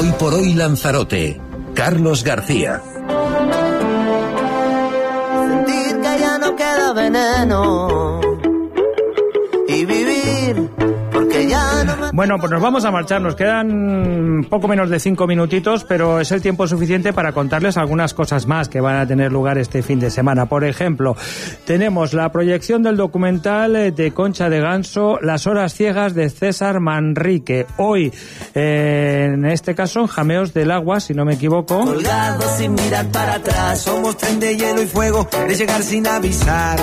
Hoy por hoy Lanzarote. Carlos García. Sentir que ya no queda veneno y vivir porque ya no me... Bueno, pues nos vamos a marchar, nos quedan poco menos de 5 minutitos, pero es el tiempo suficiente para contarles algunas cosas más que van a tener lugar este fin de semana. Por ejemplo, tenemos la proyección del documental de Concha de Ganso, Las horas ciegas, de César Manrique. Hoy, en este caso, en Jameos del Agua, si no me equivoco. Colgados sin mirar para atrás, somos tren de hielo y fuego, de llegar sin avisar.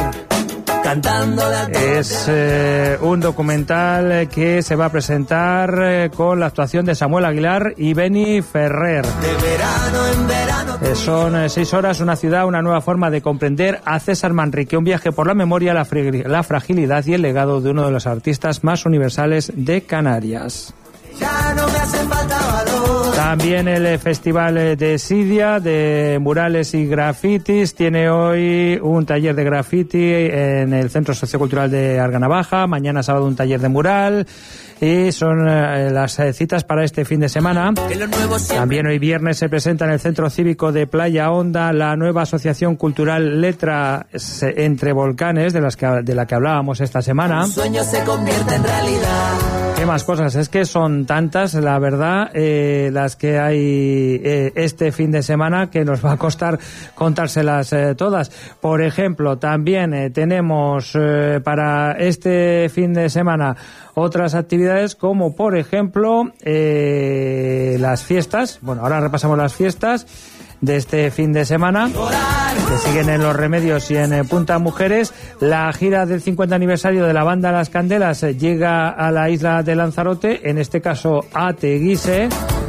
Es un documental que se va a presentar con la actuación de Samuel Aguilar y Beni Ferrer. De verano en verano. Son 6 horas, una ciudad, una nueva forma de comprender a César Manrique, un viaje por la memoria, la fragilidad y el legado de uno de los artistas más universales de Canarias. Ya no me hacen falta valor. También el Festival de Sidia de murales y grafitis tiene hoy un taller de grafiti en el Centro Sociocultural de Arganavaja. Mañana sábado un taller de mural. Y son las citas para este fin de semana. También hoy viernes se presenta en el Centro Cívico de Playa Honda la nueva Asociación Cultural Letras entre Volcanes, de la que hablábamos esta semana. Un sueño se convierte en realidad. ¿Qué más cosas? Es que son tantas, la verdad, las que hay este fin de semana, que nos va a costar contárselas todas. Por ejemplo, también tenemos para este fin de semana otras actividades, como por ejemplo las fiestas. Bueno, ahora repasamos las fiestas de este fin de semana, que siguen en Los Remedios y en Punta Mujeres. La gira del 50 aniversario de la banda Las Candelas llega a la isla de Lanzarote, en este caso a Teguise.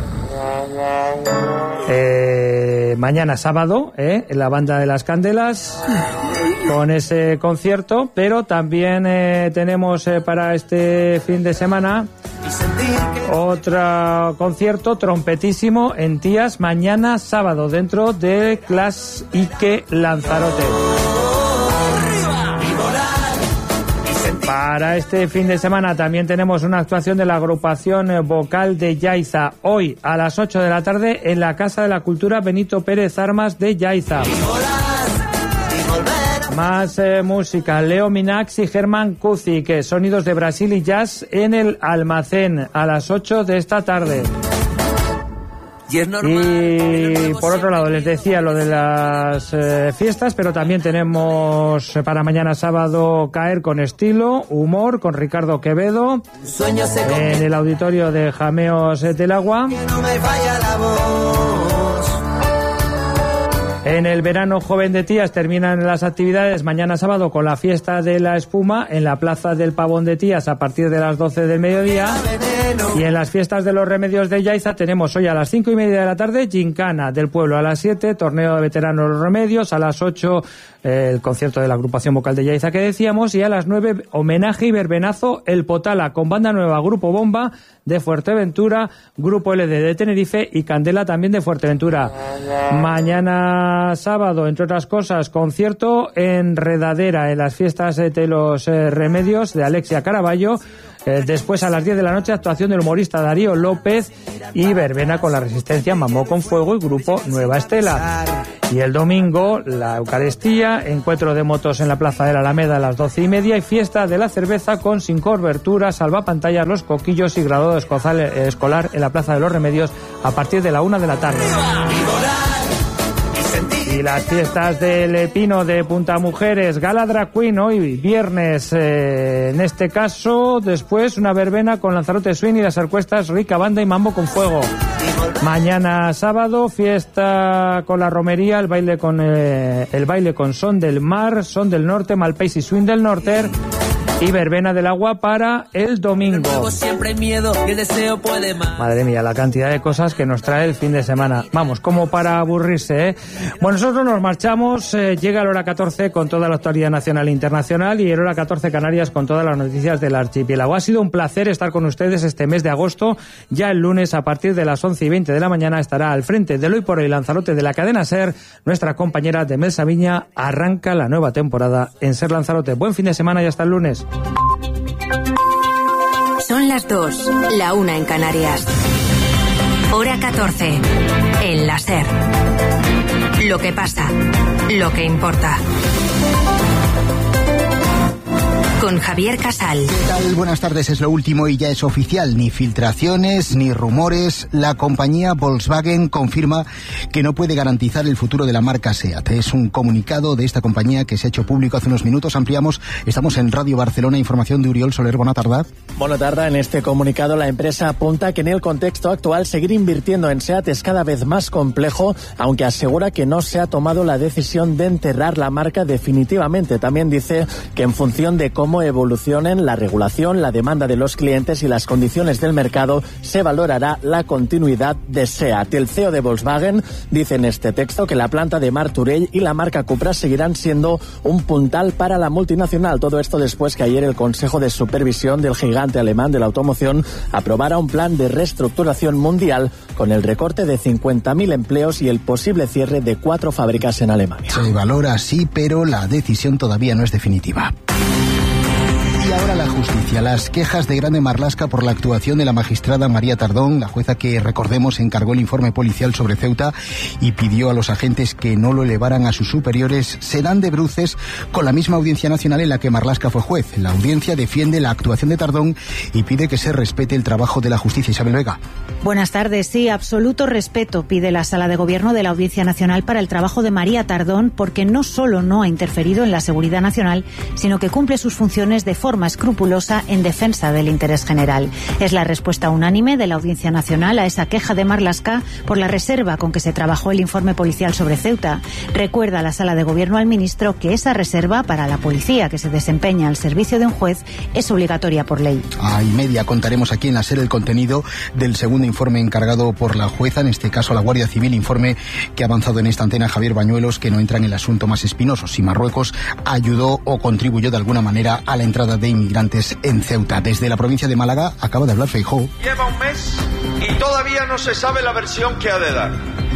Mañana sábado, la banda de Las Candelas con ese concierto, pero también tenemos para este fin de semana otro concierto trompetísimo en Tías mañana sábado dentro de Class Ike Lanzarote. Para este fin de semana también tenemos una actuación de la agrupación vocal de Yaiza, hoy a las 8 de la tarde en la Casa de la Cultura Benito Pérez Armas de Yaiza. Más música, Leo Minax y Germán Kuzik, sonidos de Brasil y jazz en el Almacén a las 8 de esta tarde. Y por otro lado, les decía lo de las fiestas, pero también tenemos para mañana sábado Caer con estilo, humor, con Ricardo Quevedo, en el auditorio de Jameos del Agua. En el verano joven de Tías terminan las actividades mañana sábado con la fiesta de la espuma en la Plaza del Pavón de Tías a partir de las 12 del mediodía. Y en las fiestas de Los Remedios de Yaiza tenemos hoy a las 5:30 de la tarde Gincana del Pueblo, a las 7 torneo de veteranos Los Remedios, a las 8 el concierto de la agrupación vocal de Yaiza que decíamos, y a las 9 homenaje y verbenazo El Potala con banda nueva, Grupo Bomba de Fuerteventura, Grupo LD de Tenerife y Candela también de Fuerteventura. Mañana sábado, entre otras cosas, concierto en Redadera en las fiestas de Los Remedios de Alexia Caraballo. Después a las 10 de la noche actuación del humorista Darío López y verbena con la Resistencia, Mamó con Fuego y Grupo Nueva Estela. Y el domingo la Eucaristía, encuentro de motos en la Plaza de la Alameda a las 12:30 y fiesta de la cerveza con Sin Cobertura, Salvapantallas, Los Coquillos y graduado escolar en la Plaza de los Remedios a partir de la 1 de la tarde. Y las fiestas del Pino de Punta Mujeres, Gala Drag Queen hoy viernes, en este caso, después una verbena con Lanzarote Swing y las orquestas Rica Banda y Mambo con Fuego. Mañana sábado, fiesta con la romería, el baile con Son del Mar, Son del Norte, Malpaís y Swing del Norte. Y verbena del agua para el domingo. Madre mía, la cantidad de cosas que nos trae el fin de semana. Vamos, como para aburrirse, ¿eh? Bueno, nosotros nos marchamos. Llega la hora 14 con toda la actualidad nacional e internacional y el hora 14 Canarias con todas las noticias del archipiélago. Ha sido un placer estar con ustedes este mes de agosto. Ya el lunes, a partir de las 11:20 de la mañana, estará al frente del Hoy por Hoy Lanzarote de la cadena SER. Nuestra compañera Demel Saviña arranca la nueva temporada en SER Lanzarote. Buen fin de semana y hasta el lunes. Son las 2, la 1 en Canarias. Hora 14. El láser. Lo que pasa. Lo que importa. Con Javier Casal. ¿Qué tal? Buenas tardes. Es lo último y ya es oficial. Ni filtraciones, ni rumores. La compañía Volkswagen confirma que no puede garantizar el futuro de la marca SEAT. Es un comunicado de esta compañía que se ha hecho público hace unos minutos. Ampliamos. Estamos en Radio Barcelona. Información de Uriol Soler. Buena tarde. Buena tarde. En este comunicado la empresa apunta que en el contexto actual seguir invirtiendo en SEAT es cada vez más complejo, aunque asegura que no se ha tomado la decisión de enterrar la marca definitivamente. También dice que en función de cómo evolucionen la regulación, la demanda de los clientes y las condiciones del mercado, se valorará la continuidad de SEAT. El CEO de Volkswagen dice en este texto que la planta de Martorell y la marca Cupra seguirán siendo un puntal para la multinacional. Todo esto después que ayer el Consejo de Supervisión del gigante alemán de la automoción aprobara un plan de reestructuración mundial con el recorte de 50.000 empleos y el posible cierre de 4 fábricas en Alemania. Se valora, sí, pero la decisión todavía no es definitiva. Y ahora la justicia. Las quejas de Grande Marlaska por la actuación de la magistrada María Tardón, la jueza que, recordemos, encargó el informe policial sobre Ceuta y pidió a los agentes que no lo elevaran a sus superiores, se dan de bruces con la misma Audiencia Nacional en la que Marlaska fue juez. La audiencia defiende la actuación de Tardón y pide que se respete el trabajo de la justicia. Isabel Vega. Buenas tardes. Sí, absoluto respeto pide la Sala de Gobierno de la Audiencia Nacional para el trabajo de María Tardón, porque no solo no ha interferido en la seguridad nacional, sino que cumple sus funciones de forma escrupulosa en defensa del interés general. Es la respuesta unánime de la Audiencia Nacional a esa queja de Marlaska por la reserva con que se trabajó el informe policial sobre Ceuta. Recuerda la Sala de Gobierno al ministro que esa reserva para la policía que se desempeña al servicio de un juez es obligatoria por ley. A y media contaremos aquí en la SER el contenido del segundo informe encargado por la jueza, en este caso a la Guardia Civil, informe que ha avanzado en esta antena Javier Bañuelos, que no entra en el asunto más espinoso, si Marruecos ayudó o contribuyó de alguna manera a la entrada de inmigrantes en Ceuta. Desde la provincia de Málaga acaba de hablar Feijóo. Lleva un mes y todavía no se sabe la versión que ha de dar.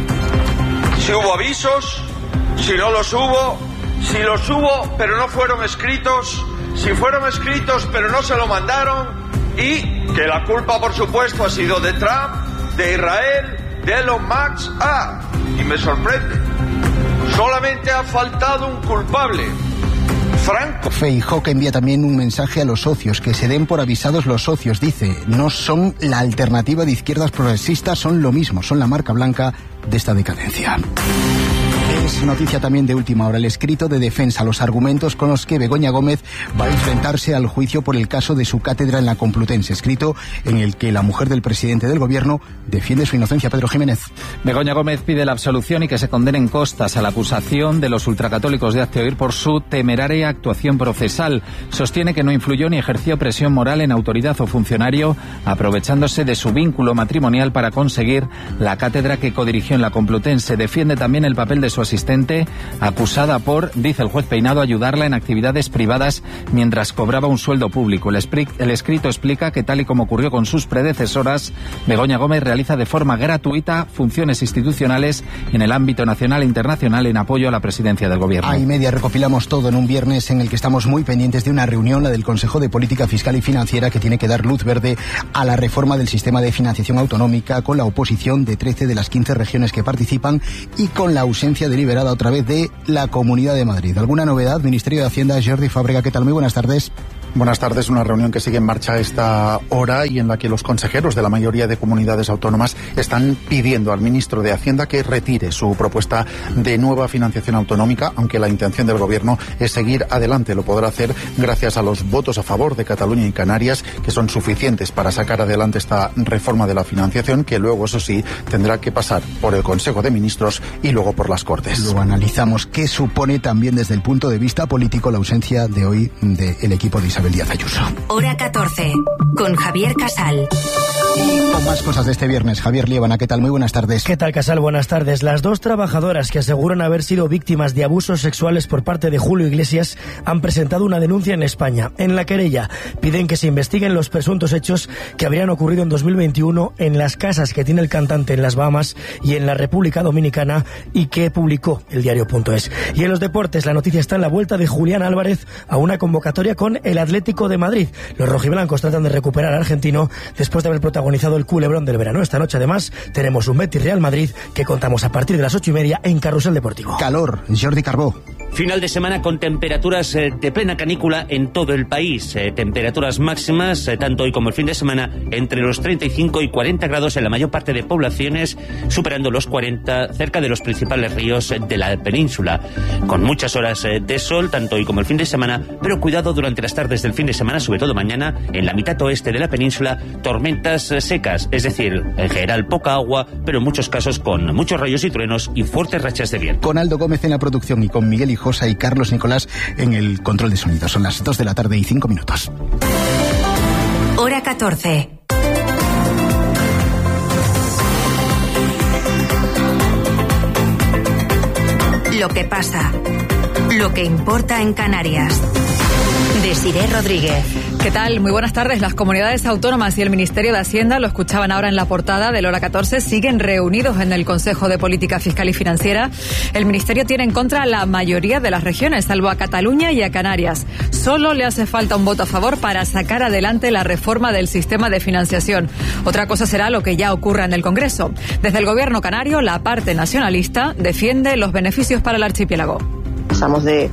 Si hubo avisos, si no los hubo, si los hubo pero no fueron escritos, si fueron escritos pero no se lo mandaron, y que la culpa por supuesto ha sido de Trump, de Israel, de Elon Musk. Y me sorprende, solamente ha faltado un culpable: Franco. Feijóo, que envía también un mensaje a los socios, que se den por avisados los socios. Dice, no son la alternativa de izquierdas progresistas, son lo mismo, son la marca blanca de esta decadencia. Es noticia también de última hora el escrito de defensa, los argumentos con los que Begoña Gómez va a enfrentarse al juicio por el caso de su cátedra en la Complutense, escrito en el que la mujer del presidente del gobierno defiende su inocencia. Pedro Jiménez. Begoña Gómez pide la absolución y que se condenen costas a la acusación de los ultracatólicos de Hazte Oír por su temeraria actuación procesal. Sostiene que no influyó ni ejerció presión moral en autoridad o funcionario, aprovechándose de su vínculo matrimonial para conseguir la cátedra que codirigió en la Complutense. Defiende también el papel de su asistente, acusada por, dice el juez Peinado, ayudarla en actividades privadas mientras cobraba un sueldo público. El escrito explica que, tal y como ocurrió con sus predecesoras, Begoña Gómez realiza de forma gratuita funciones institucionales en el ámbito nacional e internacional en apoyo a la presidencia del gobierno. A y media recopilamos todo en un viernes en el que estamos muy pendientes de una reunión, la del Consejo de Política Fiscal y Financiera, que tiene que dar luz verde a la reforma del sistema de financiación autonómica, con la oposición de 13 de las 15 regiones que participan y con la ausencia deliberada otra vez de la Comunidad de Madrid. ¿Alguna novedad? Ministerio de Hacienda, Jordi Fábrega, ¿qué tal? Muy buenas tardes. Buenas tardes. Una reunión que sigue en marcha a esta hora y en la que los consejeros de la mayoría de comunidades autónomas están pidiendo al ministro de Hacienda que retire su propuesta de nueva financiación autonómica, aunque la intención del gobierno es seguir adelante. Lo podrá hacer gracias a los votos a favor de Cataluña y Canarias, que son suficientes para sacar adelante esta reforma de la financiación, que luego, eso sí, tendrá que pasar por el Consejo de Ministros y luego por las Cortes. Luego analizamos qué supone también desde el punto de vista político la ausencia de hoy del equipo de Isabel Díaz Ayuso. Hora 14, con Javier Casal. Y con más cosas de este viernes, Javier Liébana, ¿qué tal? Muy buenas tardes. ¿Qué tal, Casal? Buenas tardes. Las dos trabajadoras que aseguran haber sido víctimas de abusos sexuales por parte de Julio Iglesias han presentado una denuncia en España. En la querella piden que se investiguen los presuntos hechos que habrían ocurrido en 2021 en las casas que tiene el cantante en las Bahamas y en la República Dominicana y que publicó el diario.es. Y en los deportes, la noticia está en la vuelta de Julián Álvarez a una convocatoria con el Atlético de Madrid. Los rojiblancos tratan de recuperar al argentino después de haber protagonizado el culebrón del verano. Esta noche, además, tenemos un Betis Real Madrid que contamos a partir de las 8:30 en Carrusel Deportivo. Calor, Jordi Carbó. Final de semana con temperaturas de plena canícula en todo el país. Temperaturas máximas, tanto hoy como el fin de semana, entre los 35 y 40 grados en la mayor parte de poblaciones, superando los 40 cerca de los principales ríos de la península. Con muchas horas de sol, tanto hoy como el fin de semana, pero cuidado durante las tardes del fin de semana, sobre todo mañana, en la mitad oeste de la península, tormentas secas, es decir, en general poca agua, pero en muchos casos con muchos rayos y truenos y fuertes rachas de viento. Con Aldo Gómez en la producción y con Miguel Hijosa y Carlos Nicolás en el control de sonido. Son las 2 de la tarde y 5 minutos. Hora 14. Lo que pasa, lo que importa en Canarias. Desiré Rodríguez. ¿Qué tal? Muy buenas tardes. Las comunidades autónomas y el Ministerio de Hacienda, lo escuchaban ahora en la portada del Hora 14, siguen reunidos en el Consejo de Política Fiscal y Financiera. El Ministerio tiene en contra a la mayoría de las regiones, salvo a Cataluña y a Canarias. Solo le hace falta un voto a favor para sacar adelante la reforma del sistema de financiación. Otra cosa será lo que ya ocurra en el Congreso. Desde el Gobierno canario, la parte nacionalista defiende los beneficios para el archipiélago. Pasamos de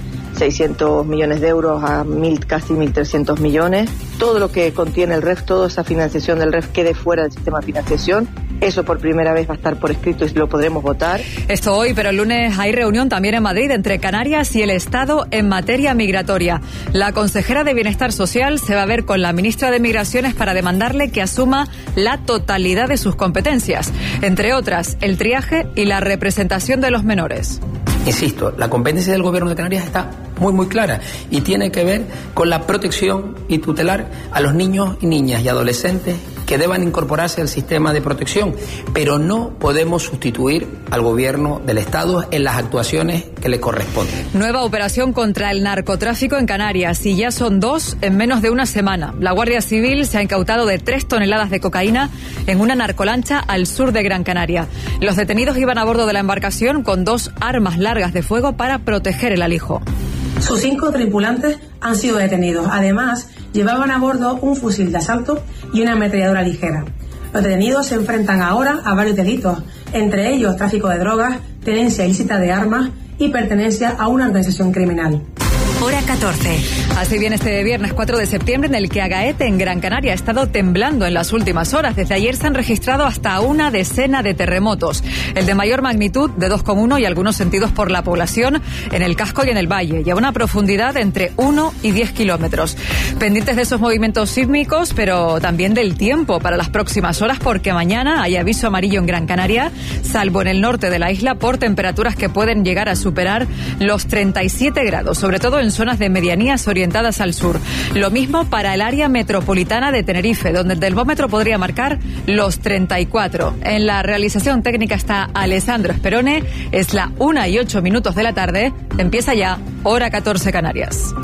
600 millones de euros a casi 1.300 millones. Todo lo que contiene el REF, toda esa financiación del REF quede fuera del sistema de financiación. Eso por primera vez va a estar por escrito y lo podremos votar. Esto hoy, pero el lunes hay reunión también en Madrid entre Canarias y el Estado en materia migratoria. La consejera de Bienestar Social se va a ver con la ministra de Migraciones para demandarle que asuma la totalidad de sus competencias, entre otras, el triaje y la representación de los menores. Insisto, la competencia del Gobierno de Canarias está muy clara y tiene que ver con la protección y tutelar a los niños y niñas y adolescentes que deban incorporarse al sistema de protección, pero no podemos sustituir al Gobierno del Estado en las actuaciones que le corresponden. Nueva operación contra el narcotráfico en Canarias y ya son 2 en menos de una semana. La Guardia Civil se ha incautado de 3 toneladas de cocaína en una narcolancha al sur de Gran Canaria. Los detenidos iban a bordo de la embarcación con 2 armas largas de fuego para proteger el alijo. Sus 5 tripulantes han sido detenidos. Además, llevaban a bordo un fusil de asalto y una ametralladora ligera. Los detenidos se enfrentan ahora a varios delitos, entre ellos tráfico de drogas, tenencia ilícita de armas y pertenencia a una organización criminal. Hora 14. Así viene este viernes 4 de septiembre, en el que Agaete, en Gran Canaria, ha estado temblando en las últimas horas. Desde ayer se han registrado hasta una decena de terremotos. El de mayor magnitud, de 2,1 y algunos sentidos por la población, en el casco y en el valle, y a una profundidad entre 1 y 10 kilómetros. Pendientes de esos movimientos sísmicos, pero también del tiempo para las próximas horas, porque mañana hay aviso amarillo en Gran Canaria, salvo en el norte de la isla, por temperaturas que pueden llegar a superar los 37 grados, sobre todo en zonas de medianías orientadas al sur. Lo mismo para el área metropolitana de Tenerife, donde el termómetro podría marcar los 34. En la realización técnica está Alessandro Sperone. Es la 1:08 de la tarde. Empieza ya Hora 14 Canarias.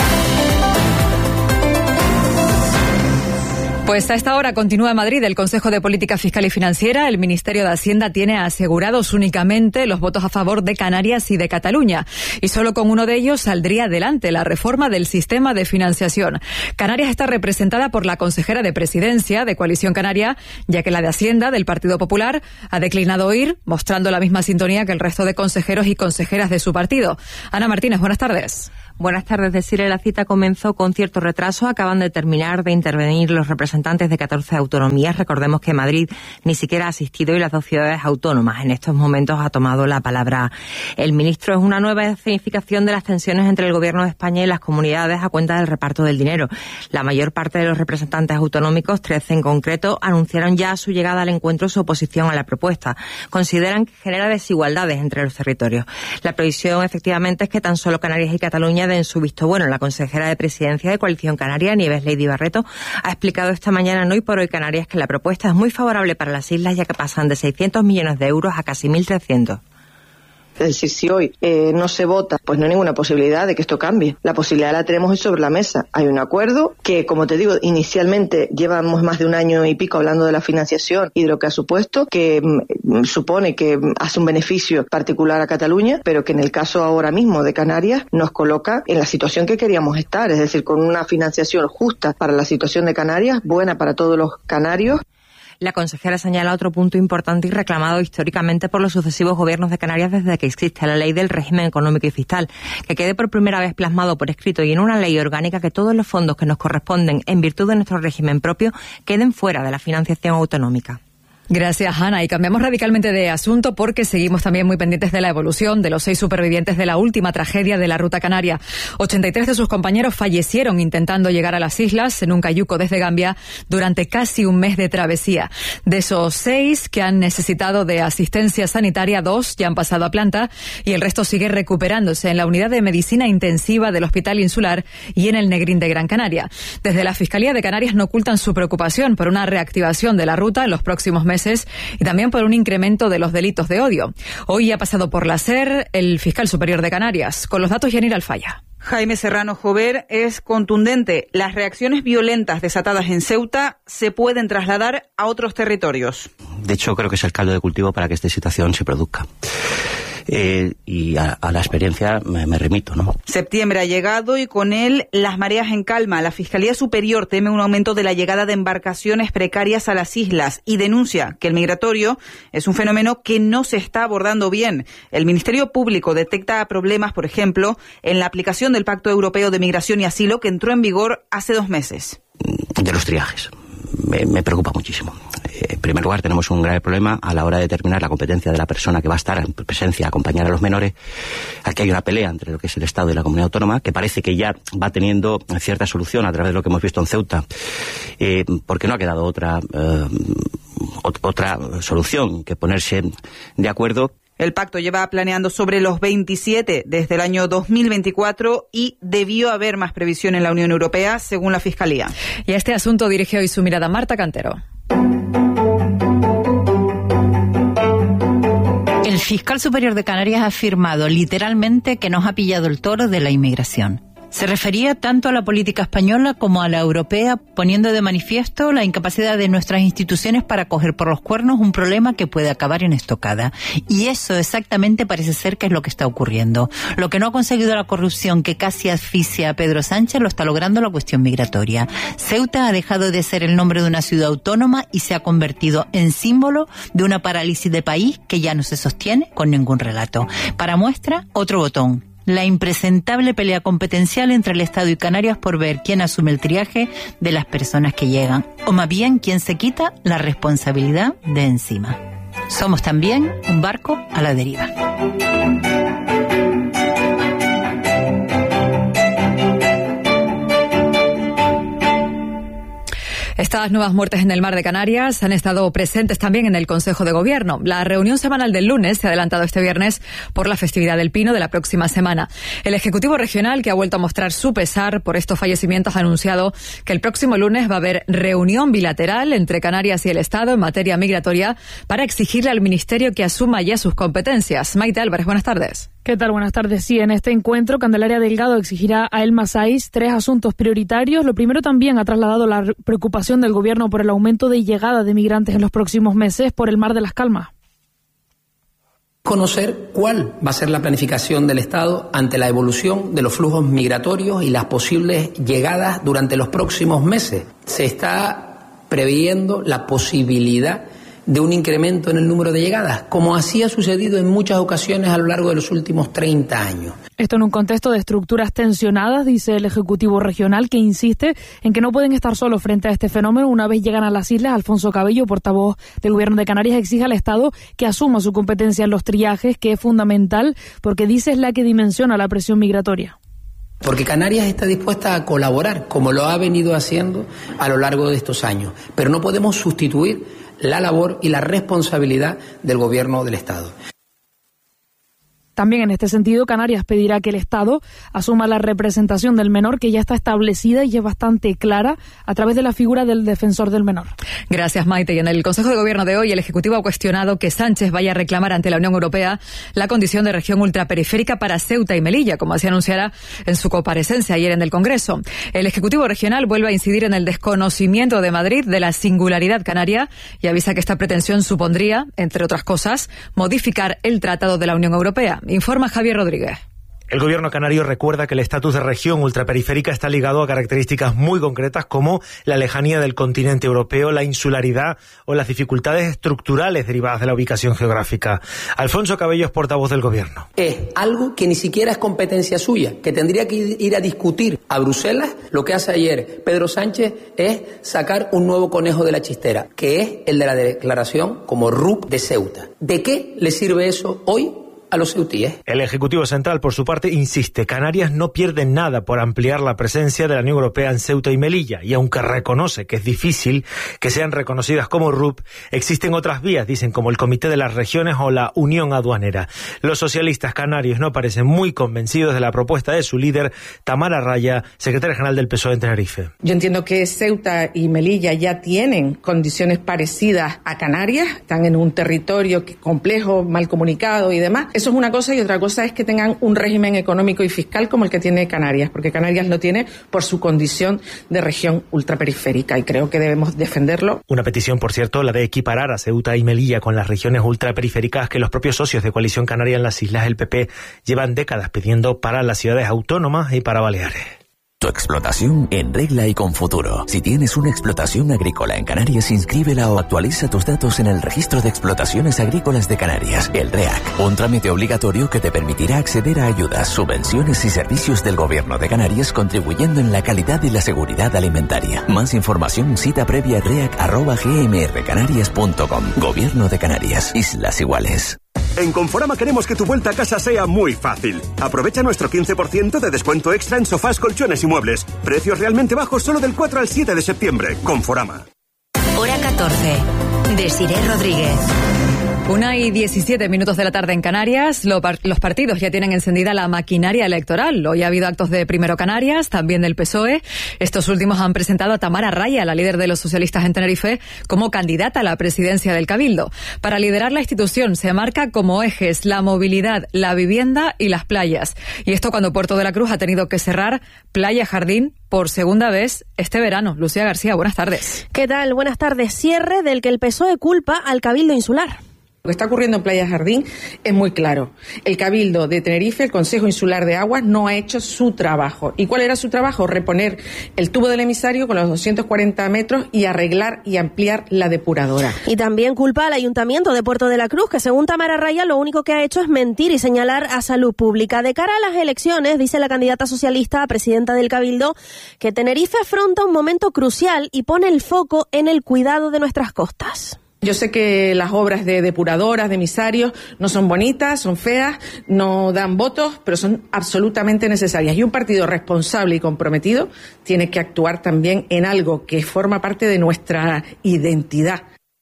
Pues a esta hora continúa en Madrid el Consejo de Política Fiscal y Financiera. El Ministerio de Hacienda tiene asegurados únicamente los votos a favor de Canarias y de Cataluña. Y solo con uno de ellos saldría adelante la reforma del sistema de financiación. Canarias está representada por la consejera de Presidencia de Coalición Canaria, ya que la de Hacienda, del Partido Popular, ha declinado ir, mostrando la misma sintonía que el resto de consejeros y consejeras de su partido. Ana Martínez, buenas tardes. Buenas tardes. Decirle, la cita comenzó con cierto retraso. Acaban de terminar de intervenir los representantes de 14 autonomías. Recordemos que Madrid ni siquiera ha asistido y las 2 ciudades autónomas en estos momentos ha tomado la palabra el ministro. Es una nueva escenificación de las tensiones entre el Gobierno de España y las comunidades a cuenta del reparto del dinero. La mayor parte de los representantes autonómicos, 13 en concreto, anunciaron ya a su llegada al encuentro su oposición a la propuesta. Consideran que genera desigualdades entre los territorios. La previsión, efectivamente, es que tan solo Canarias y Cataluña den su visto bueno. La consejera de Presidencia de Coalición Canaria, Nieves Lady Barreto, ha explicado esta mañana en Hoy por Hoy Canarias que la propuesta es muy favorable para las islas, ya que pasan de 600 millones de euros a casi 1.300. Es decir, si hoy no se vota, pues no hay ninguna posibilidad de que esto cambie. La posibilidad la tenemos hoy sobre la mesa. Hay un acuerdo que, como te digo, inicialmente llevamos más de 1 año y pico hablando de la financiación y de lo que ha supuesto, que supone que hace un beneficio particular a Cataluña, pero que en el caso ahora mismo de Canarias nos coloca en la situación que queríamos estar, es decir, con una financiación justa para la situación de Canarias, buena para todos los canarios. La consejera señala otro punto importante y reclamado históricamente por los sucesivos gobiernos de Canarias desde que existe la ley del régimen económico y fiscal, que quede por primera vez plasmado por escrito y en una ley orgánica que todos los fondos que nos corresponden en virtud de nuestro régimen propio queden fuera de la financiación autonómica. Gracias, Ana. Y cambiamos radicalmente de asunto porque seguimos también muy pendientes de la evolución de los 6 supervivientes de la última tragedia de la Ruta Canaria. 83 de sus compañeros fallecieron intentando llegar a las islas en un cayuco desde Gambia durante casi un mes de travesía. De esos 6 que han necesitado de asistencia sanitaria, 2 ya han pasado a planta y el resto sigue recuperándose en la unidad de medicina intensiva del Hospital Insular y en el Negrín de Gran Canaria. Desde la Fiscalía de Canarias no ocultan su preocupación por una reactivación de la ruta en los próximos meses y también por un incremento de los delitos de odio. Hoy ha pasado por la SER el fiscal superior de Canarias. Con los datos, Yanira Alfaya. Jaime Serrano Jover es contundente. Las reacciones violentas desatadas en Ceuta se pueden trasladar a otros territorios. De hecho, creo que es el caldo de cultivo para que esta situación se produzca. Y a la experiencia me remito, ¿no? Septiembre ha llegado y con él las mareas en calma. La Fiscalía Superior teme un aumento de la llegada de embarcaciones precarias a las islas y denuncia que el migratorio es un fenómeno que no se está abordando bien. El Ministerio Público detecta problemas, por ejemplo, en la aplicación del Pacto Europeo de Migración y Asilo que entró en vigor hace 2 meses. De los triajes. Me preocupa muchísimo. En primer lugar, tenemos un grave problema a la hora de determinar la competencia de la persona que va a estar en presencia a acompañar a los menores. Aquí hay una pelea entre lo que es el Estado y la comunidad autónoma, que parece que ya va teniendo cierta solución a través de lo que hemos visto en Ceuta, porque no ha quedado otra solución que ponerse de acuerdo. El pacto lleva planeando sobre los 27 desde el año 2024 y debió haber más previsión en la Unión Europea, según la Fiscalía. Y a este asunto dirige hoy su mirada Marta Cantero. El fiscal superior de Canarias ha afirmado literalmente que nos ha pillado el toro de la inmigración. Se refería tanto a la política española como a la europea, poniendo de manifiesto la incapacidad de nuestras instituciones para coger por los cuernos un problema que puede acabar en estocada. Y eso exactamente parece ser que es lo que está ocurriendo. Lo que no ha conseguido la corrupción que casi asfixia a Pedro Sánchez lo está logrando la cuestión migratoria. Ceuta ha dejado de ser el nombre de una ciudad autónoma y se ha convertido en símbolo de una parálisis de país que ya no se sostiene con ningún relato. Para muestra, otro botón. La impresentable pelea competencial entre el Estado y Canarias por ver quién asume el triaje de las personas que llegan, o más bien quién se quita la responsabilidad de encima. Somos también un barco a la deriva. Estas nuevas muertes en el mar de Canarias han estado presentes también en el Consejo de Gobierno. La reunión semanal del lunes se ha adelantado este viernes por la festividad del Pino de la próxima semana. El Ejecutivo Regional, que ha vuelto a mostrar su pesar por estos fallecimientos, ha anunciado que el próximo lunes va a haber reunión bilateral entre Canarias y el Estado en materia migratoria para exigirle al Ministerio que asuma ya sus competencias. Maite Álvarez, buenas tardes. ¿Qué tal? Buenas tardes. Sí, en este encuentro, Candelaria Delgado exigirá a Elma Saiz 3 asuntos prioritarios. Lo primero, también ha trasladado la preocupación del Gobierno por el aumento de llegada de migrantes en los próximos meses por el Mar de las Calmas. Conocer cuál va a ser la planificación del Estado ante la evolución de los flujos migratorios y las posibles llegadas durante los próximos meses. Se está previendo la posibilidad de un incremento en el número de llegadas, como así ha sucedido en muchas ocasiones a lo largo de los últimos 30 años. Esto en un contexto de estructuras tensionadas, dice el Ejecutivo Regional, que insiste en que no pueden estar solos frente a este fenómeno. Una vez llegan a las islas, Alfonso Cabello, portavoz del Gobierno de Canarias, exige al Estado que asuma su competencia en los triajes, que es fundamental porque dice es la que dimensiona la presión migratoria. Porque Canarias está dispuesta a colaborar, como lo ha venido haciendo a lo largo de estos años, pero no podemos sustituir la labor y la responsabilidad del Gobierno del Estado. También en este sentido, Canarias pedirá que el Estado asuma la representación del menor, que ya está establecida y es bastante clara a través de la figura del defensor del menor. Gracias, Maite. Y en el Consejo de Gobierno de hoy, el Ejecutivo ha cuestionado que Sánchez vaya a reclamar ante la Unión Europea la condición de región ultraperiférica para Ceuta y Melilla, como así anunciara en su comparecencia ayer en el Congreso. El Ejecutivo Regional vuelve a incidir en el desconocimiento de Madrid de la singularidad canaria y avisa que esta pretensión supondría, entre otras cosas, modificar el Tratado de la Unión Europea. Informa Javier Rodríguez. El gobierno canario recuerda que el estatus de región ultraperiférica está ligado a características muy concretas como la lejanía del continente europeo, la insularidad o las dificultades estructurales derivadas de la ubicación geográfica. Alfonso Cabello es portavoz del gobierno. Es algo que ni siquiera es competencia suya, que tendría que ir a discutir a Bruselas. Lo que hace ayer Pedro Sánchez es sacar un nuevo conejo de la chistera, que es el de la declaración como RUP de Ceuta. ¿De qué le sirve eso hoy a los ceutíes? El Ejecutivo Central, por su parte, insiste, Canarias no pierde nada por ampliar la presencia de la Unión Europea en Ceuta y Melilla, y aunque reconoce que es difícil que sean reconocidas como RUP, existen otras vías, dicen, como el Comité de las Regiones o la Unión Aduanera. Los socialistas canarios no parecen muy convencidos de la propuesta de su líder, Tamara Raya, secretaria general del PSOE en Tenerife. Yo entiendo que Ceuta y Melilla ya tienen condiciones parecidas a Canarias, están en un territorio complejo, mal comunicado y demás. Eso es una cosa, y otra cosa es que tengan un régimen económico y fiscal como el que tiene Canarias, porque Canarias lo tiene por su condición de región ultraperiférica, y creo que debemos defenderlo. Una petición, por cierto, la de equiparar a Ceuta y Melilla con las regiones ultraperiféricas que los propios socios de Coalición Canaria en las Islas, el PP, llevan décadas pidiendo para las ciudades autónomas y para Baleares. Tu explotación en regla y con futuro. Si tienes una explotación agrícola en Canarias, inscríbela o actualiza tus datos en el Registro de Explotaciones Agrícolas de Canarias, el REAC. Un trámite obligatorio que te permitirá acceder a ayudas, subvenciones y servicios del Gobierno de Canarias, contribuyendo en la calidad y la seguridad alimentaria. Más información, cita previa reac@gmrcanarias.com. Gobierno de Canarias. Islas Iguales. En Conforama queremos que tu vuelta a casa sea muy fácil. Aprovecha nuestro 15% de descuento extra en sofás, colchones y muebles. Precios realmente bajos solo del 4 al 7 de septiembre. Conforama. Hora 14. Desiré Rodríguez. 1:17 de la tarde en Canarias. Los partidos ya tienen encendida la maquinaria electoral. Hoy ha habido actos de Primero Canarias, también del PSOE. Estos últimos han presentado a Tamara Raya, la líder de los socialistas en Tenerife, como candidata a la presidencia del Cabildo. Para liderar la institución se marca como ejes la movilidad, la vivienda y las playas. Y esto cuando Puerto de la Cruz ha tenido que cerrar Playa Jardín por segunda vez este verano. Lucía García, buenas tardes. ¿Qué tal? Buenas tardes. Cierre del que el PSOE culpa al Cabildo Insular. Lo que está ocurriendo en Playa Jardín es muy claro. El Cabildo de Tenerife, el Consejo Insular de Aguas, no ha hecho su trabajo. ¿Y cuál era su trabajo? Reponer el tubo del emisario con los 240 metros y arreglar y ampliar la depuradora. Y también culpa al Ayuntamiento de Puerto de la Cruz, que según Tamara Raya lo único que ha hecho es mentir y señalar a Salud Pública. De cara a las elecciones, dice la candidata socialista a presidenta del Cabildo, que Tenerife afronta un momento crucial y pone el foco en el cuidado de nuestras costas. Yo sé que las obras de depuradoras, de emisarios, no son bonitas, son feas, no dan votos, pero son absolutamente necesarias. Y un partido responsable y comprometido tiene que actuar también en algo que forma parte de nuestra identidad.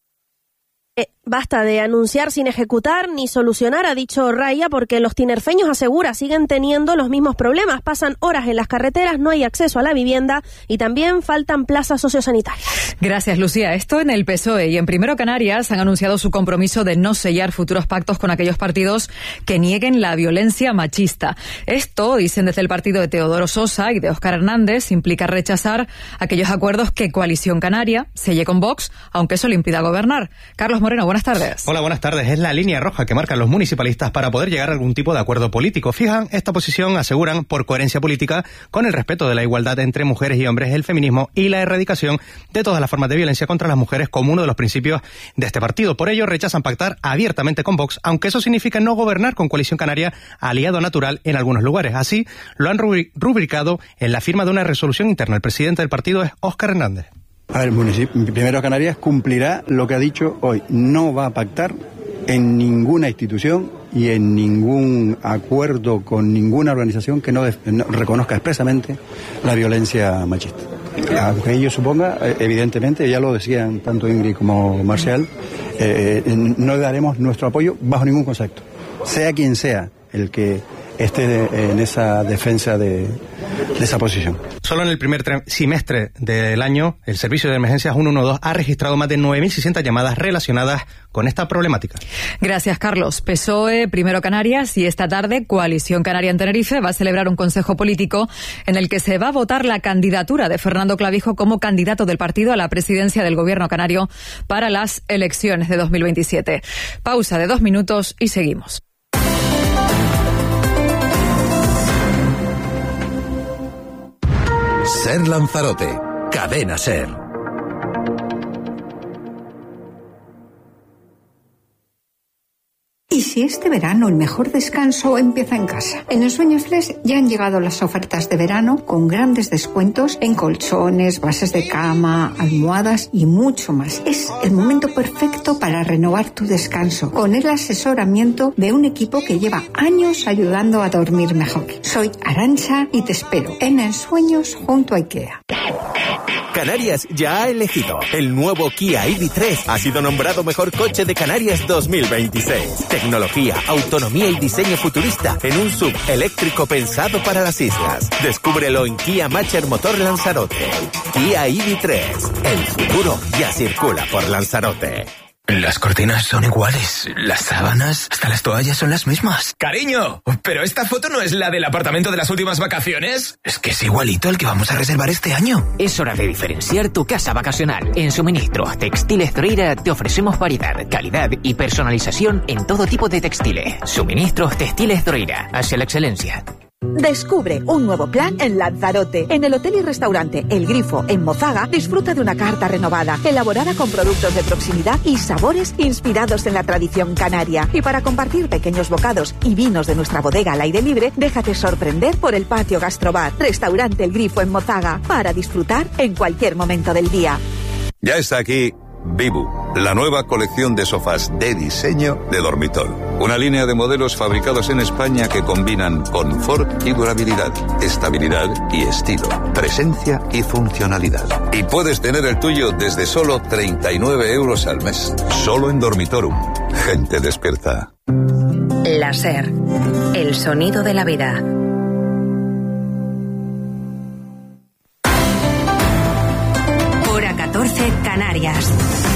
Basta de anunciar sin ejecutar ni solucionar, ha dicho Raya, porque los tinerfeños, asegura, siguen teniendo los mismos problemas. Pasan horas en las carreteras, no hay acceso a la vivienda y también faltan plazas sociosanitarias. Gracias, Lucía. Esto en el PSOE y en Primero Canarias han anunciado su compromiso de no sellar futuros pactos con aquellos partidos que nieguen la violencia machista. Esto, dicen desde el partido de Teodoro Sosa y de Óscar Hernández, implica rechazar aquellos acuerdos que Coalición Canaria selle con Vox, aunque eso le impida gobernar. Carlos Moreno, buenas tardes. Hola, buenas tardes. Es la línea roja que marcan los municipalistas para poder llegar a algún tipo de acuerdo político. Fijan esta posición, aseguran, por coherencia política, con el respeto de la igualdad entre mujeres y hombres, el feminismo y la erradicación de todas las formas de violencia contra las mujeres como uno de los principios de este partido. Por ello, rechazan pactar abiertamente con Vox, aunque eso significa no gobernar con Coalición Canaria, aliado natural en algunos lugares. Así lo han rubricado en la firma de una resolución interna. El presidente del partido es Óscar Hernández. A ver, el municipio Primero Canarias cumplirá lo que ha dicho hoy. No va a pactar en ninguna institución y en ningún acuerdo con ninguna organización que no reconozca expresamente la violencia machista. Aunque ello suponga, evidentemente, ya lo decían tanto Ingrid como Marcial, no daremos nuestro apoyo bajo ningún concepto, sea quien sea el que esté en esa defensa de esa posición. Solo en el primer semestre del año, el Servicio de Emergencias 112 ha registrado más de 9.600 llamadas relacionadas con esta problemática. Gracias, Carlos. PSOE, Primero Canarias y esta tarde Coalición Canaria en Tenerife va a celebrar un consejo político en el que se va a votar la candidatura de Fernando Clavijo como candidato del partido a la presidencia del Gobierno canario para las elecciones de 2027. Pausa de 2 minutos y seguimos. Ser Lanzarote, Cadena Ser. ¿Y si este verano el mejor descanso empieza en casa? En El Sueño Flex ya han llegado las ofertas de verano con grandes descuentos en colchones, bases de cama, almohadas y mucho más. Es el momento perfecto para renovar tu descanso con el asesoramiento de un equipo que lleva años ayudando a dormir mejor. Soy Arantxa y te espero en El Sueños junto a IKEA. Canarias ya ha elegido. El nuevo Kia EV3 ha sido nombrado mejor coche de Canarias 2026. Tecnología, autonomía y diseño futurista en un SUV eléctrico pensado para las islas. Descúbrelo en Kia Macher Motor Lanzarote. Kia EV3. El futuro ya circula por Lanzarote. Las cortinas son iguales, las sábanas, hasta las toallas son las mismas. ¡Cariño! ¿Pero esta foto no es la del apartamento de las últimas vacaciones? Es que es igualito al que vamos a reservar este año. Es hora de diferenciar tu casa vacacional. En Suministros Textiles Droira te ofrecemos variedad, calidad y personalización en todo tipo de textiles. Suministros Textiles Droira, hacia la excelencia. Descubre un nuevo plan en Lanzarote. En el hotel y restaurante El Grifo, en Mozaga, disfruta de una carta renovada, elaborada con productos de proximidad y sabores inspirados en la tradición canaria. Y para compartir pequeños bocados y vinos de nuestra bodega al aire libre, déjate sorprender por el patio Gastrobar. Restaurante El Grifo en Mozaga, para disfrutar en cualquier momento del día. Ya está aquí Vivu, la nueva colección de sofás de diseño de Dormitol. Una línea de modelos fabricados en España que combinan confort y durabilidad, estabilidad y estilo, presencia y funcionalidad. Y puedes tener el tuyo desde solo 39 euros al mes. Solo en Dormitorum. Gente despierta. La Ser, el sonido de la vida. Hora 14, Canarias.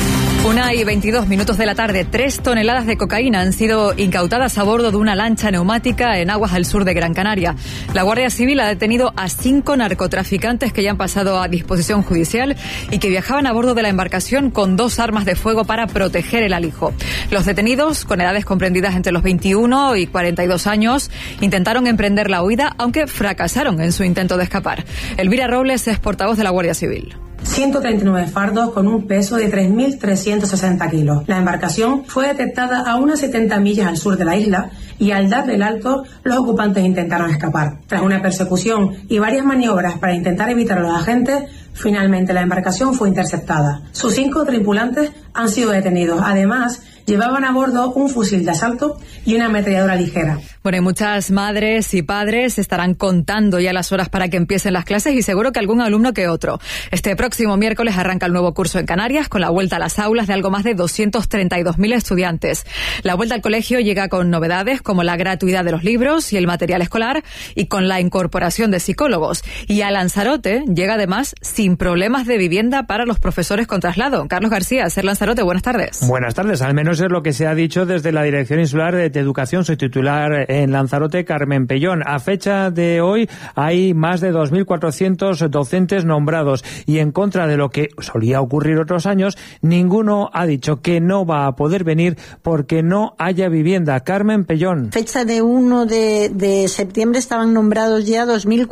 1:22 de la tarde. 3 toneladas de cocaína han sido incautadas a bordo de una lancha neumática en aguas al sur de Gran Canaria. La Guardia Civil ha detenido a 5 narcotraficantes que ya han pasado a disposición judicial y que viajaban a bordo de la embarcación con 2 armas de fuego para proteger el alijo. Los detenidos, con edades comprendidas entre los 21 y 42 años, intentaron emprender la huida, aunque fracasaron en su intento de escapar. Elvira Robles es portavoz de la Guardia Civil. 139 fardos con un peso de 3.360 kilos. La embarcación fue detectada a unas 70 millas al sur de la isla y al darle el alto, los ocupantes intentaron escapar. Tras una persecución y varias maniobras para intentar evitar a los agentes, finalmente la embarcación fue interceptada. Sus 5 tripulantes han sido detenidos. Además, llevaban a bordo un fusil de asalto y una ametralladora ligera. Bueno, y muchas madres y padres estarán contando ya las horas para que empiecen las clases y seguro que algún alumno que otro. Este próximo miércoles arranca el nuevo curso en Canarias con la vuelta a las aulas de algo más de 232.000 estudiantes. La vuelta al colegio llega con novedades como la gratuidad de los libros y el material escolar y con la incorporación de psicólogos. Y a Lanzarote llega además sin problemas de vivienda para los profesores con traslado. Carlos García, Ser Lanzarote, buenas tardes. Buenas tardes, al menos es lo que se ha dicho desde la Dirección Insular de Educación. Soy titular en Lanzarote, Carmen Pellón. A fecha de hoy hay más de 2.400 docentes nombrados y en contra de lo que solía ocurrir otros años, ninguno ha dicho que no va a poder venir porque no haya vivienda. Carmen Pellón. Fecha de 1 de septiembre estaban nombrados ya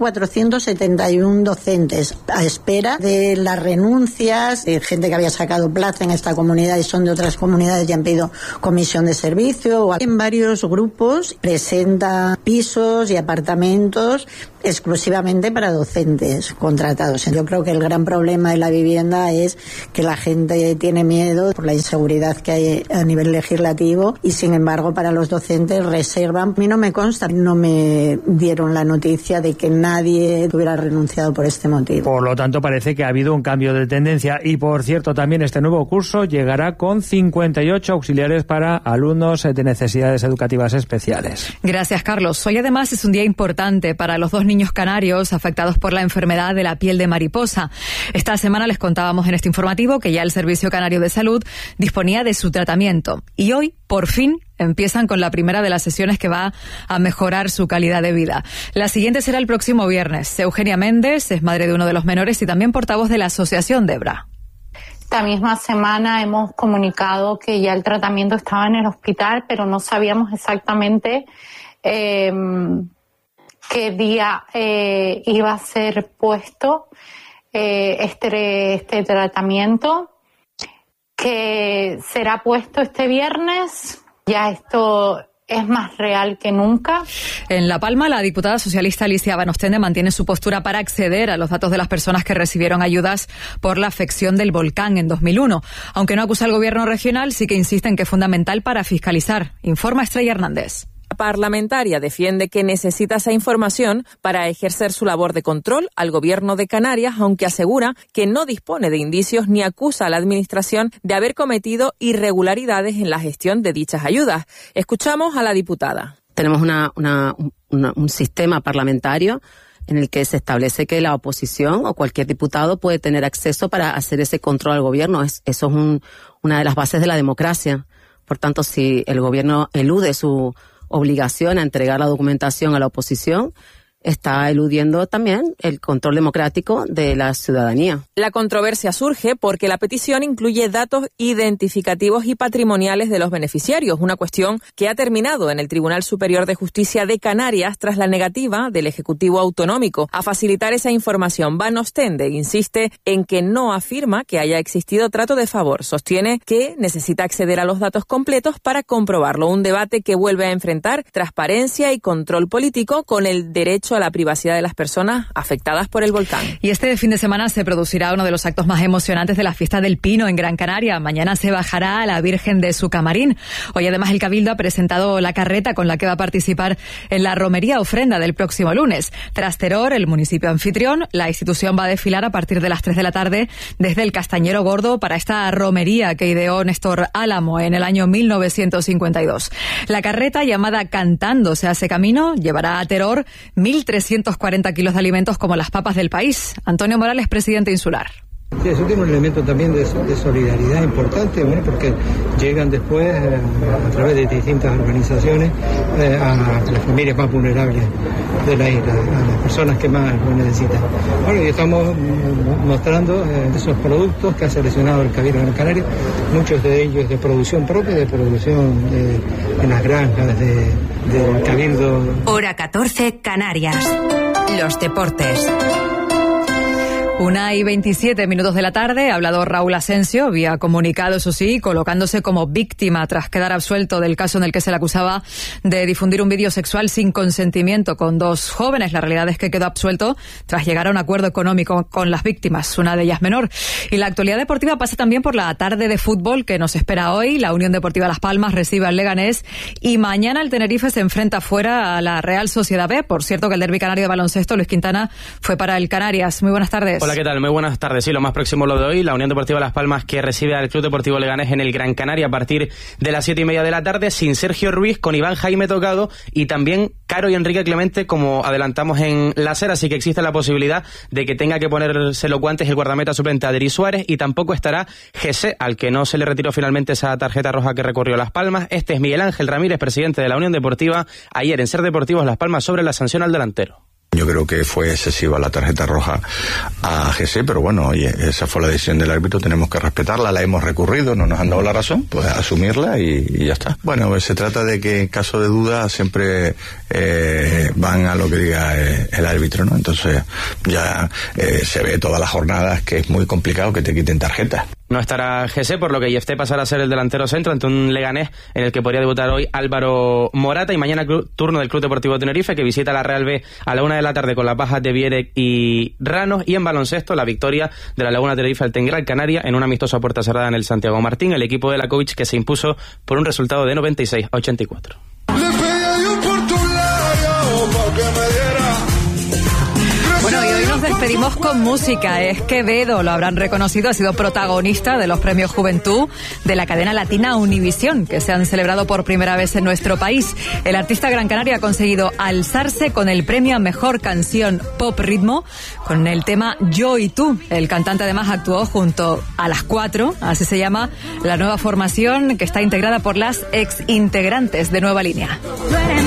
2.471 docentes a espera de las renuncias, de gente que había sacado plaza en esta comunidad y son de otras comunidades y han pedido comisión de servicio. O en varios grupos presenta pisos y apartamentos exclusivamente para docentes contratados. Yo creo que el gran problema de la vivienda es que la gente tiene miedo por la inseguridad que hay a nivel legislativo y sin embargo para los docentes reservan. A mí no me consta, no me dieron la noticia de que nadie hubiera renunciado por este motivo. Por lo tanto parece que ha habido un cambio de tendencia y por cierto también este nuevo curso llegará con 58 auxiliares para alumnos de necesidades educativas especiales. Gracias, Carlos. Hoy además es un día importante para los 2 niños canarios afectados por la enfermedad de la piel de mariposa. Esta semana les contábamos en este informativo que ya el Servicio Canario de Salud disponía de su tratamiento y hoy, por fin, empiezan con la primera de las sesiones que va a mejorar su calidad de vida. La siguiente será el próximo viernes. Eugenia Méndez es madre de uno de los menores y también portavoz de la Asociación Debra. Esta misma semana hemos comunicado que ya el tratamiento estaba en el hospital, pero no sabíamos exactamente qué día iba a ser puesto este tratamiento, que será puesto este viernes. Ya esto es más real que nunca. En La Palma, la diputada socialista Alicia Van Ostende mantiene su postura para acceder a los datos de las personas que recibieron ayudas por la afección del volcán en 2001. Aunque no acusa al gobierno regional, sí que insiste en que es fundamental para fiscalizar. Informa Estrella Hernández. La parlamentaria defiende que necesita esa información para ejercer su labor de control al gobierno de Canarias, aunque asegura que no dispone de indicios ni acusa a la administración de haber cometido irregularidades en la gestión de dichas ayudas. Escuchamos a la diputada. Tenemos un sistema parlamentario en el que se establece que la oposición o cualquier diputado puede tener acceso para hacer ese control al gobierno. Eso es una de las bases de la democracia. Por tanto, si el gobierno elude su obligación a entregar la documentación a la oposición, está eludiendo también el control democrático de la ciudadanía. La controversia surge porque la petición incluye datos identificativos y patrimoniales de los beneficiarios, una cuestión que ha terminado en el Tribunal Superior de Justicia de Canarias tras la negativa del Ejecutivo Autonómico a facilitar esa información. Van Ostende insiste en que no afirma que haya existido trato de favor. Sostiene que necesita acceder a los datos completos para comprobarlo. Un debate que vuelve a enfrentar transparencia y control político con el derecho a la privacidad de las personas afectadas por el volcán. Y este fin de semana se producirá uno de los actos más emocionantes de la Fiesta del Pino en Gran Canaria. Mañana se bajará a la Virgen de su camarín. Hoy además el Cabildo ha presentado la carreta con la que va a participar en la romería ofrenda del próximo lunes. Tras Teror, el municipio anfitrión, la institución va a desfilar a partir de las 3 de la tarde desde el Castañero Gordo para esta romería que ideó Néstor Álamo en el año 1952. La carreta, llamada Cantando se hace camino, llevará a Teror 1.340 kilos de alimentos como las papas del país. Antonio Morales, presidente insular. Sí, eso tiene un elemento también de solidaridad importante, bueno, porque llegan después a través de distintas organizaciones a las familias más vulnerables de la isla, a las personas que más lo necesitan. Bueno, y estamos mostrando esos productos que ha seleccionado el Cabildo de Gran Canaria, muchos de ellos de producción propia, de producción en las granjas del Cabildo. Hora 14, Canarias. Los deportes. 1:27 de la tarde, ha hablado Raúl Asensio, vía comunicado, eso sí, colocándose como víctima tras quedar absuelto del caso en el que se le acusaba de difundir un vídeo sexual sin consentimiento con 2 jóvenes. La realidad es que quedó absuelto tras llegar a un acuerdo económico con las víctimas, una de ellas menor. Y la actualidad deportiva pasa también por la tarde de fútbol que nos espera hoy. La Unión Deportiva Las Palmas recibe al Leganés y mañana el Tenerife se enfrenta fuera a la Real Sociedad B. Por cierto que el derbi canario de baloncesto, Luis Quintana, fue para el Canarias. Muy buenas tardes. Hola, ¿qué tal? Muy buenas tardes. Sí, lo más próximo lo de hoy, la Unión Deportiva Las Palmas que recibe al Club Deportivo Leganés en el Gran Canaria a partir de las 7:30 de la tarde, sin Sergio Ruiz, con Iván Jaime Tocado y también Caro y Enrique Clemente, como adelantamos en la SER, así que existe la posibilidad de que tenga que ponerse los guantes el guardameta suplente Adri Suárez, y tampoco estará Jesse, al que no se le retiró finalmente esa tarjeta roja que recorrió Las Palmas. Este es Miguel Ángel Ramírez, presidente de la Unión Deportiva, ayer en SER Deportivos Las Palmas sobre la sanción al delantero. Yo creo que fue excesiva la tarjeta roja a GC, pero bueno, oye, esa fue la decisión del árbitro, tenemos que respetarla, la hemos recurrido, no nos han dado la razón, pues asumirla y ya está. Bueno, pues se trata de que en caso de duda siempre van a lo que diga el árbitro, ¿no? Entonces ya se ve todas las jornadas que es muy complicado que te quiten tarjetas. No estará Jesse, por lo que Yefté pasará a ser el delantero centro ante un Leganés en el que podría debutar hoy Álvaro Morata, y mañana turno del Club Deportivo Tenerife, que visita la Real B a la 1 de la tarde con las bajas de Vierek y Ranos. Y en baloncesto, la victoria de la Laguna Tenerife al Gran Canaria en una amistosa puerta cerrada en el Santiago Martín, el equipo de Lakovic que se impuso por un resultado de 96-84. Bueno, y hoy nos despedimos con música. Es Quevedo, lo habrán reconocido, ha sido protagonista de los premios Juventud de la cadena latina Univisión, que se han celebrado por primera vez en nuestro país. El artista gran canario ha conseguido alzarse con el premio a Mejor Canción Pop Ritmo con el tema Yo y Tú. El cantante además actuó junto a Las Cuatro, así se llama la nueva formación que está integrada por las ex integrantes de Nueva Línea.